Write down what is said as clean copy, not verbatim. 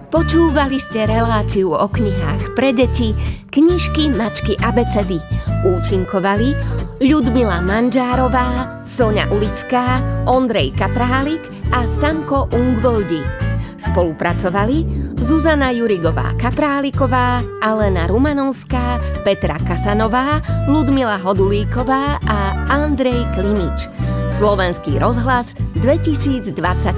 Počúvali ste reláciu o knihách pre deti Knižky, mačky, abecedy. Účinkovali Ľudmila Manžárová, Soňa Ulická, Ondrej Kaprálik a Samko Ungvoldi. Spolupracovali Zuzana Jurigová Kapráliková, Alena Rumanovská, Petra Kasanová, Ľudmila Hodulíková a Andrej Klimič. Slovenský rozhlas 2023.